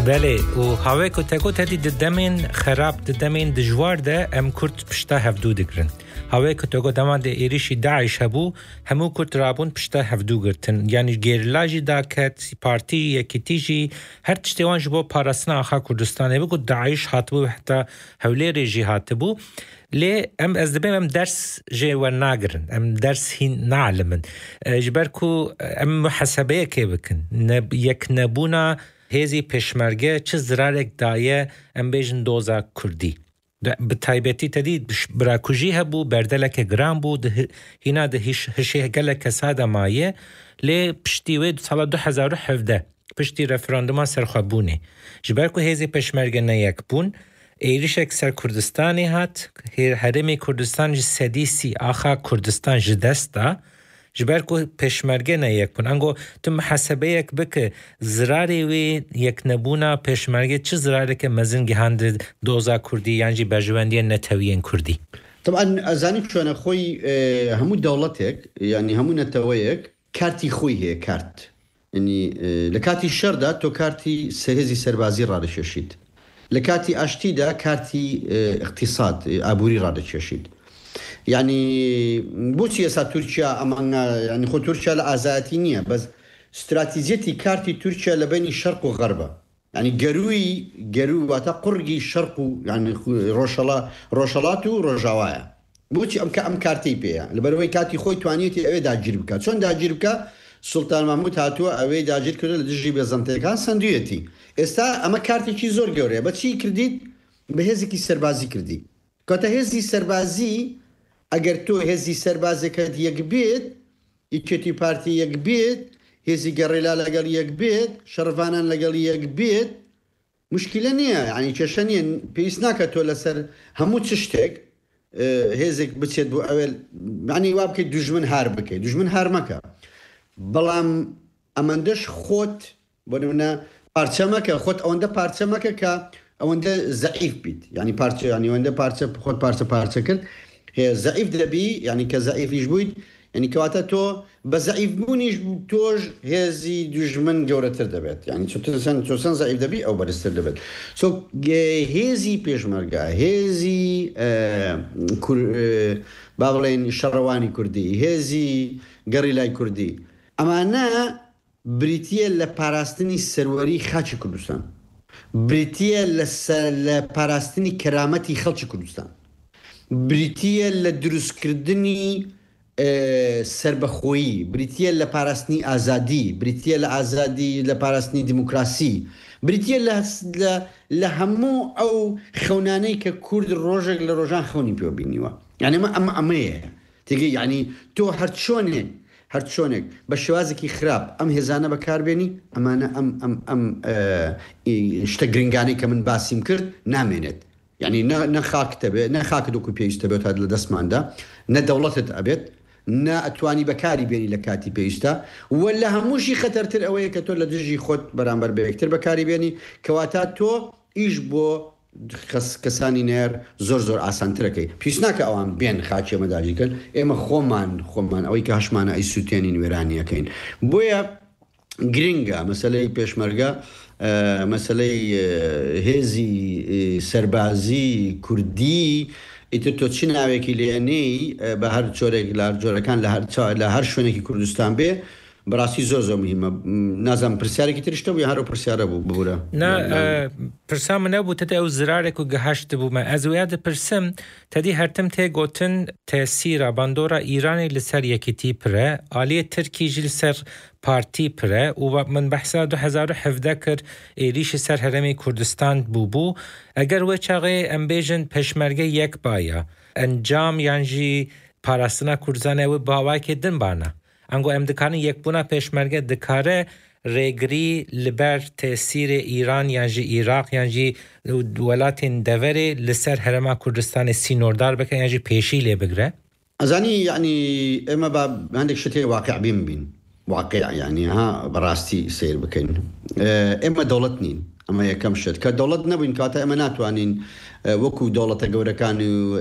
بله و هاوی که تکو تدی ددمین خراب ددمین دجوار ده ام کرد پشتا هفدو دگرن هاوی که تکو دمان ده ایریشی داعش هبو همو کرد رابون پشتا هفدو گرتن یعنی گیرلاجی دا کت پارتی یکی تیجی هر تشتیوان جبو پارسنا آخا کردستانه بگو داعش هاتبو حتی حولی ریجی هاتبو لی ام از دبیم ام درس جی و ناگرن ام درس هین نعلمن جبرکو ام محاسبه که بکن یک نبونا هزی پشمرگه چه زرارک دایه ام بیجن دوزا کردی به تایبتی تدید براکوژی هبو بردلک گرام بو هینا ده هشه گلک ساده مایه لی پشتیوه سال 2017 پشتی رفراندوما سرخوابونه جبرکو هزی پشمرگه نیک بون ایریش اکثر کردستانی هات هرمی کردستان جسدیسی آخا کردستان جدستا جبر کو پشمرگه نه یک بون انگو تو محاسبه یک بک زراری وی یک نبونا پشمرگه چه زراری که مزن گهاند دوزا کردی یعنی بجواندی نتوین کردی طبعا ازانی چون خوی همو دولتک یعنی همو نتویک کارتی خوی هی کارت یعنی لکاتی شرده تو کارتی سهزی سربازی را رشید لكاتي أشتيدا كارتي اقتصاد أبوري رادة شاشيد يعني بو سياسة تركيا أما يعني خو تركيا لأزاتينية بس استراتيجيتي كارتي تركيا لبين الشرق وغربة يعني قروي واتا قرقي الشرق يعني روشلاتو رجوايا بوتي أم كارتي بيا لبروي كارتي خوي توانيتي أوي دا جربكا شون دا جربكا سلطان محمود هاتو أوي دا جرب كده لدجي بيزنتيكان سندويتي استا اما کارتی چی زور گوره با چی کردید به هزی کی سربازی کردی کاتا هزی سربازی اگر تو هزی سربازی کرد یک بیت ایکتی پارتی یک بیت هزی گریلا لگل یک بیت شرفانان لگل یک بیت مشکله نیه یعنی چشنیه پیس نکتو لسر همو تشتک هزیک بچید بو اول یعنی واب که دجمن هار بکه دجمن هار مکه بلام امندش خود بنونا پارچمک خود اونده پارچمک که اونده ضعیف بید یعنی پارچه یعنی اونده پارچه خود پارچه کرد هی ضعیف دبی یعنی که ضعیفیش بود یعنی که وقتا تو به ضعیف بونیش توج هزی دشمن جورتر دبید یعنی تو سن ضعیف دبی او برستر دبید سو هزی پیشمرگه هزی باولین شروانی کردی هزی گریلای کردی اما نه بریتیه لپاراستنی سروری خاچ کردستان بریتیه لپاراستنی کرامتی خلچ کردستان بریتیه لدروس کردنی سربخویی بریتیه لپاراستنی آزادی بریتیه لآزادی لپاراستنی دموکراسی بریتیه لهمو او خونانی که کرد روژک لروژان خونی پیو بینیوا یعنی امه تیگه یعنی تو هرچونك بشوازكي خراب ام هزانه بكار بيني امانه ام اشتغرينغاني كمن باسيم كرد نامينت يعني نخاك تبي نخاك دوكو بيست تبي هذا الدسماندا نا دولت ابيت نا اتواني بكاري بيني لكاتي بيستا ولا هموشي خطرتر اوي كتول دجي خود برامبر بيكتر بكاري بيني كواتاتو ايش بو کسانی نر زور آسان ترکی پیش نکه آوام بین خاچه مداری کن اما خومان اوی که هشمانه ای سوتینی نویرانی کن بویا گرینگا مسئله پیشمرگا مسئله هزی سربازی کردی ایت تو چی نوی که لینی به هر جورکان لهر شونه که کردستان به براسی زور مهمه نازم پرسیاری که ترشته بو یا هر پرسیاره بو بوره نه پرسام نبود تدی او زراره که گهشت بو ما از ویاد پرسم تدی هرتم ته گوتن تأثیر باندورا ایرانی لسر یکیتی پره آلی ترکی جل سر پارتی پره و من بحثا 2017 کرد ایریش سر هرمی کردستان بو اگر و چاقه امبیجن پشمرگه یک بایا انجام یعنی پاراستنا کردزانه و باوای که دن بانه انگو امدکانی یک بونا پیشمرگه دکاره ریگری لبر تأثیر ایران یعنی عراق یعنی ولات دوره لسر هرما کردستان سینوردار بکن یعنی پیشی لی بگره؟ ازانی یعنی اما با عندك شتى واقع بين واقع يعني ها براستي سير بكن اما دولتنين اما يكم شت كدولت نبين كاتا اما ناتوانين وكو دولة جورا كانوا